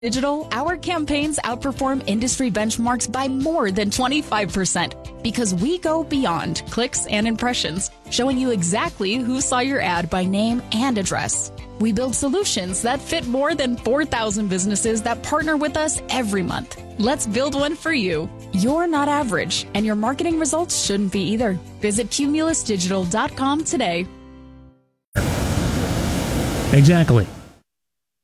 Digital, our campaigns outperform industry benchmarks by more than 25% because we go beyond clicks and impressions, showing you exactly who saw your ad by name and address. We build solutions that fit more than 4,000 businesses that partner with us every month. Let's build one for you. You're not average, and your marketing results shouldn't be either. Visit cumulusdigital.com today. Exactly.